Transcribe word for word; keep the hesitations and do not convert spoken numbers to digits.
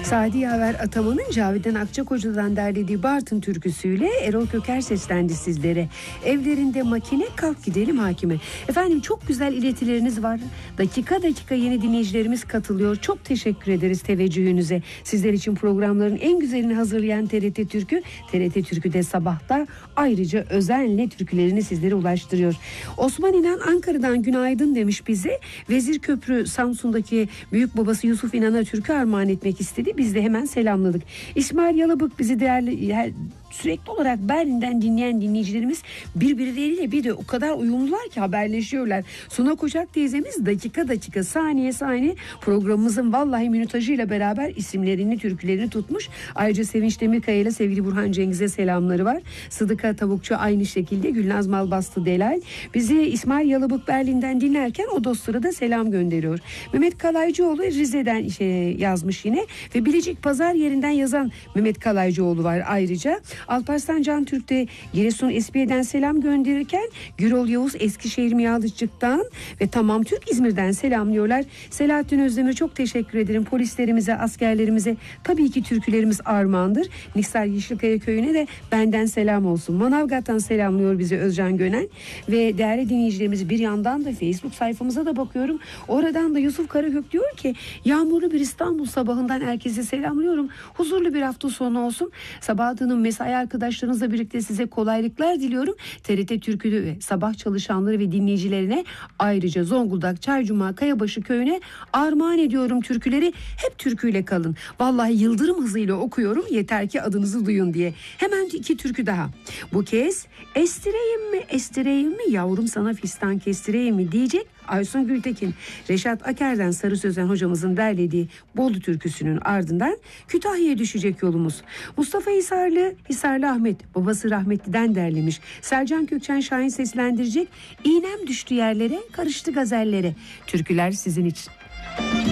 Sadi Yaver Ataman'ın Cavidan Akçakoca'dan derlediği Bartın türküsüyle Erol Köker seslendi sizlere. Evlerinde makine, kalk gidelim hakime. Efendim çok güzel iletileriniz var. Dakika dakika yeni dinleyicilerimiz katılıyor. Çok teşekkür ederiz teveccühünüze. Sizler için programların en güzelini hazırlayan T R T Türkü, T R T Türkü'de sabahta ayrıca özenle türkülerini sizlere ulaştırıyor. Osman İnan Ankara'dan günaydın demiş bize. Vezirköprü Samsun'daki büyük babası Yusuf İnan'a türkü armağan etmek istedi. Biz de hemen selamladık. İsmail Yalıbık bizi değerli her, sürekli olarak Berlin'den dinleyen dinleyicilerimiz birbirleriyle bir de o kadar uyumlular ki haberleşiyorlar. Suna Koçak teyzemiz dakika dakika saniye saniye programımızın vallahi minütajıyla beraber isimlerini, türkülerini tutmuş. Ayrıca Sevinç Demirkaya ile sevgili Burhan Cengiz'e selamları var. Sıdıka Tavukçu aynı şekilde, Gülnaz Malbastı Delal. Bizi İsmail Yalıbık Berlin'den dinlerken o dostlara da selam gönderiyor. Mehmet Kalaycıoğlu Rize'den şey yazmış yine ve Bilecik Pazar yerinden yazan Mehmet Kalaycıoğlu var ayrıca. Alparslan Can Türk de Giresun Espiye'den selam gönderirken Gürol Yavuz Eskişehir Miyalıcık'tan ve Tamam Türk İzmir'den selamlıyorlar. Selahattin Özdemir çok teşekkür ederim. Polislerimize, askerlerimize tabii ki türkülerimiz armağandır. Niksar Yeşilkaya Köyü'ne de benden selam olsun. Manavgat'tan selamlıyor bizi Özcan Gönen ve değerli dinleyicilerimiz bir yandan da Facebook sayfamıza da bakıyorum. Oradan da Yusuf Karagök diyor ki yağmurlu bir İstanbul sabahından herkese selamlıyorum. Huzurlu bir hafta sonu olsun. Sabahattin'in mesai arkadaşlarınızla birlikte size kolaylıklar diliyorum. T R T Türkü'de ve sabah çalışanları ve dinleyicilerine ayrıca Zonguldak, Çaycuma, Kayabaşı köyüne armağan ediyorum türküleri. Hep türküyle kalın. Vallahi yıldırım hızıyla okuyorum yeter ki adınızı duyun diye. Hemen iki türkü daha. Bu kez estireyim mi estireyim mi yavrum sana fistan kestireyim mi diyecek Aysun Gültekin. Reşat Aker'den Sarı Sözen hocamızın derlediği Bolu türküsünün ardından Kütahya'ya düşecek yolumuz. Mustafa Hisarlı, Hisarlı Ahmet babası rahmetliden derlemiş. Selcan Kökçen Şahin seslendirecek İğnem düştü yerlere, karıştı gazellere. Türküler sizin için.